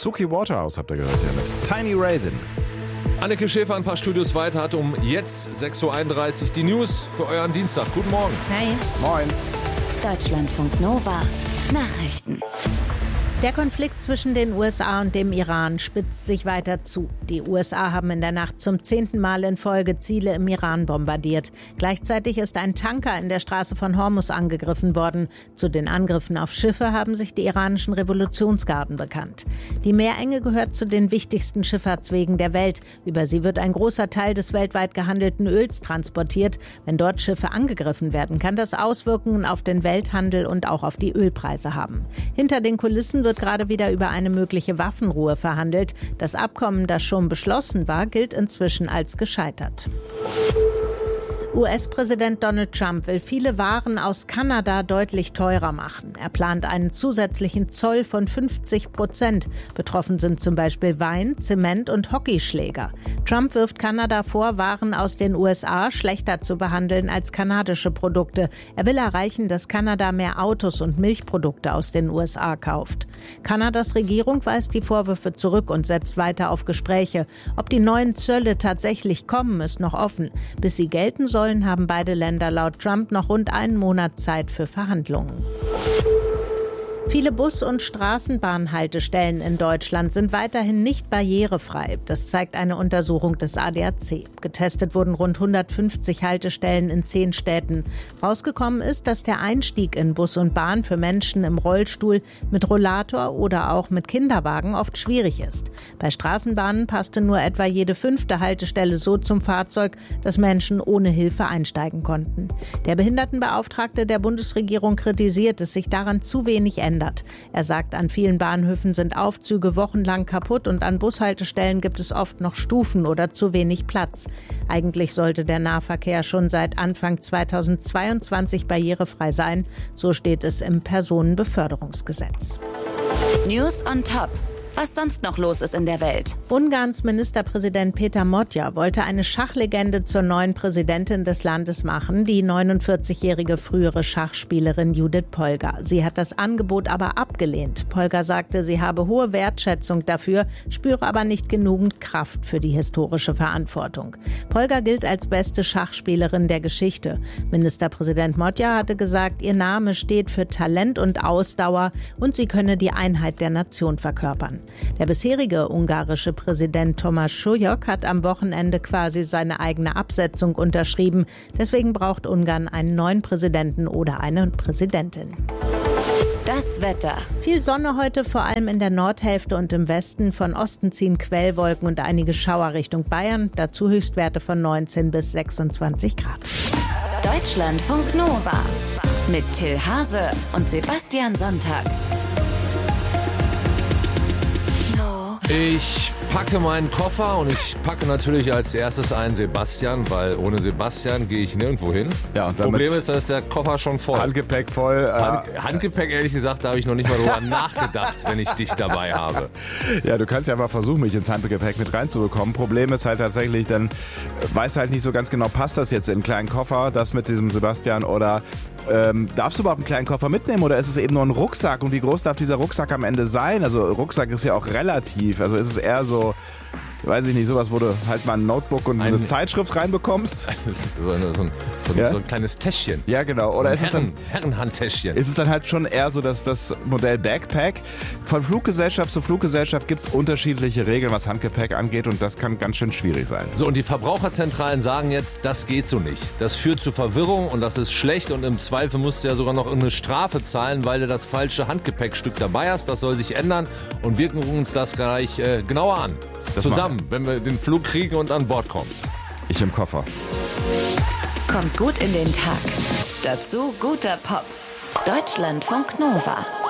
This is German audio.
Suki Waterhouse habt ihr gehört hier mit Tiny Raven. Anneke Schäfer ein paar Studios weiter hat um jetzt 6.31 Uhr die News für euren Dienstag. Guten Morgen. Hi. Moin. Deutschlandfunk Nova. Nachrichten. Der Konflikt zwischen den USA und dem Iran spitzt sich weiter zu. Die USA haben in der Nacht zum 10. Mal in Folge Ziele im Iran bombardiert. Gleichzeitig ist ein Tanker in der Straße von Hormuz angegriffen worden. Zu den Angriffen auf Schiffe haben sich die iranischen Revolutionsgarden bekannt. Die Meerenge gehört zu den wichtigsten Schifffahrtswegen der Welt. Über sie wird ein großer Teil des weltweit gehandelten Öls transportiert. Wenn dort Schiffe angegriffen werden, kann das Auswirkungen auf den Welthandel und auch auf die Ölpreise haben. Hinter den Kulissen wird gerade wieder über eine mögliche Waffenruhe verhandelt. Das Abkommen, das schon beschlossen war, gilt inzwischen als gescheitert. US-Präsident Donald Trump will viele Waren aus Kanada deutlich teurer machen. Er plant einen zusätzlichen Zoll von 50%. Betroffen sind zum Beispiel Wein, Zement und Hockeyschläger. Trump wirft Kanada vor, Waren aus den USA schlechter zu behandeln als kanadische Produkte. Er will erreichen, dass Kanada mehr Autos und Milchprodukte aus den USA kauft. Kanadas Regierung weist die Vorwürfe zurück und setzt weiter auf Gespräche. Ob die neuen Zölle tatsächlich kommen, ist noch offen. Bis sie gelten sollen, haben beide Länder laut Trump noch rund einen Monat Zeit für Verhandlungen. Viele Bus- und Straßenbahnhaltestellen in Deutschland sind weiterhin nicht barrierefrei. Das zeigt eine Untersuchung des ADAC. Getestet wurden rund 150 Haltestellen in 10 Städten. Rausgekommen ist, dass der Einstieg in Bus und Bahn für Menschen im Rollstuhl, mit Rollator oder auch mit Kinderwagen oft schwierig ist. Bei Straßenbahnen passte nur etwa jede 5. Haltestelle so zum Fahrzeug, dass Menschen ohne Hilfe einsteigen konnten. Der Behindertenbeauftragte der Bundesregierung kritisiert, dass sich daran zu wenig ändert. Er sagt, an vielen Bahnhöfen sind Aufzüge wochenlang kaputt und an Bushaltestellen gibt es oft noch Stufen oder zu wenig Platz. Eigentlich sollte der Nahverkehr schon seit Anfang 2022 barrierefrei sein. So steht es im Personenbeförderungsgesetz. News on top. Was sonst noch los ist in der Welt. Ungarns Ministerpräsident Peter Modja wollte eine Schachlegende zur neuen Präsidentin des Landes machen, die 49-jährige frühere Schachspielerin Judith Polgar. Sie hat das Angebot aber abgelehnt. Polgar sagte, sie habe hohe Wertschätzung dafür, spüre aber nicht genügend Kraft für die historische Verantwortung. Polgar gilt als beste Schachspielerin der Geschichte. Ministerpräsident Modja hatte gesagt, ihr Name steht für Talent und Ausdauer und sie könne die Einheit der Nation verkörpern. Der bisherige ungarische Präsident Thomas Schulyok hat am Wochenende quasi seine eigene Absetzung unterschrieben. Deswegen braucht Ungarn einen neuen Präsidenten oder eine Präsidentin. Das Wetter. Viel Sonne heute, vor allem in der Nordhälfte und im Westen. Von Osten ziehen Quellwolken und einige Schauer Richtung Bayern. Dazu Höchstwerte von 19 bis 26 Grad. Deutschlandfunk Nova. Mit Till Hase und Sebastian Sonntag. Ich packe meinen Koffer und ich packe natürlich als erstes einen Sebastian, weil ohne Sebastian gehe ich nirgendwo hin. Ja, und Problem ist, da ist der Koffer schon voll. Handgepäck voll. Handgepäck, ehrlich gesagt, da habe ich noch nicht mal drüber nachgedacht, wenn ich dich dabei habe. Ja, du kannst ja mal versuchen, mich ins Handgepäck mit reinzubekommen. Problem ist halt tatsächlich, dann weißt du halt nicht so ganz genau, passt das jetzt in einen kleinen Koffer, das mit diesem Sebastian, oder darfst du überhaupt einen kleinen Koffer mitnehmen oder ist es eben nur ein Rucksack und wie groß darf dieser Rucksack am Ende sein? Also Rucksack ist ja auch relativ, also ist es eher so, weiß ich nicht, sowas, wo du halt mal ein Notebook und eine Zeitschrift reinbekommst. So ein kleines Täschchen. Ja, genau. Oder ist es dann Herrenhandtäschchen. Ist es dann halt schon eher so, dass das Modell Backpack. Von Fluggesellschaft zu Fluggesellschaft gibt es unterschiedliche Regeln, was Handgepäck angeht und das kann ganz schön schwierig sein. So, und die Verbraucherzentralen sagen jetzt, das geht so nicht. Das führt zu Verwirrung und das ist schlecht und im Zweifel musst du ja sogar noch irgendeine Strafe zahlen, weil du das falsche Handgepäckstück dabei hast. Das soll sich ändern und wir gucken uns das gleich genauer an. Zusammen, wenn wir den Flug kriegen und an Bord kommen. Ich im Koffer. Kommt gut in den Tag. Dazu guter Pop. Deutschlandfunk Nova.